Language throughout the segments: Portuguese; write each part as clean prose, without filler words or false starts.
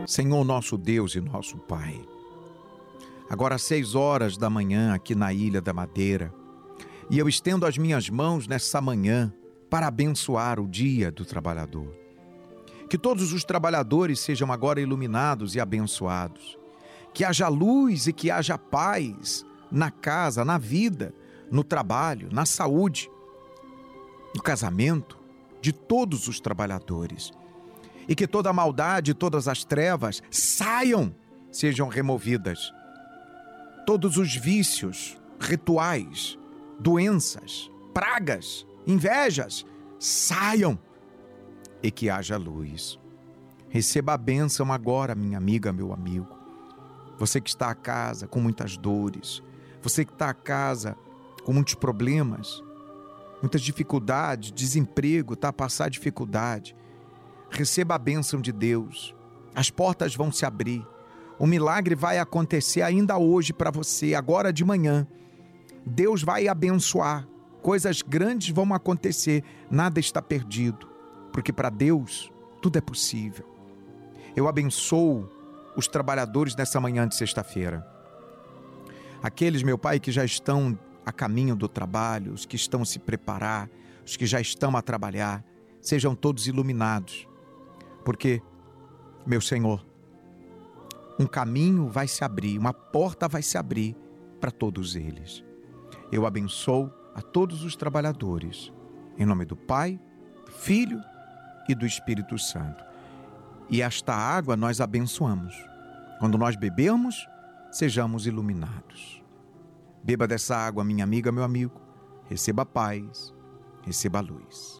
Senhor nosso Deus e nosso Pai, agora às 6 horas da manhã aqui na Ilha da Madeira, e eu estendo as minhas mãos nessa manhã para abençoar o dia do trabalhador. Que todos os trabalhadores sejam agora iluminados e abençoados. Que haja luz e que haja paz na casa, na vida, no trabalho, na saúde, no casamento de todos os trabalhadores. E que toda a maldade, todas as trevas sejam removidas. Todos os vícios, rituais, doenças, pragas, invejas, saiam e que haja luz. Receba a bênção agora, minha amiga, meu amigo. Você que está a casa com muitas dores, você que está a casa com muitos problemas, muitas dificuldades, desemprego, está a passar dificuldade. Receba a bênção de Deus. As portas vão se abrir. O milagre vai acontecer ainda hoje para você, agora de manhã. Deus vai abençoar. Coisas grandes vão acontecer. Nada está perdido, porque para Deus tudo é possível. Eu abençoo os trabalhadores nessa manhã de sexta-feira. Aqueles, meu Pai, que já estão a caminho do trabalho, os que estão a se preparar, os que já estão a trabalhar, sejam todos iluminados. Porque, meu Senhor, um caminho vai se abrir, uma porta vai se abrir para todos eles. Eu abençoo a todos os trabalhadores, em nome do Pai, do Filho e do Espírito Santo. E esta água nós abençoamos. Quando nós bebermos, sejamos iluminados. Beba dessa água, minha amiga, meu amigo. Receba a paz, receba a luz.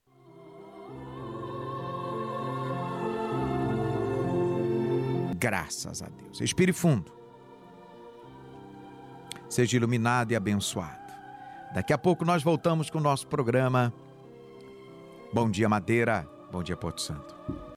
Graças a Deus. Respire fundo. Seja iluminado e abençoado. Daqui a pouco nós voltamos com o nosso programa. Bom dia, Madeira. Bom dia, Porto Santo.